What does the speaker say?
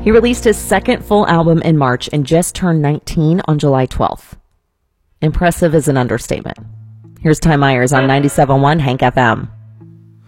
He released his second full album in March and just turned 19 on July 12th. Impressive is an understatement. Here's Ty Myers on 97.1 Hank FM.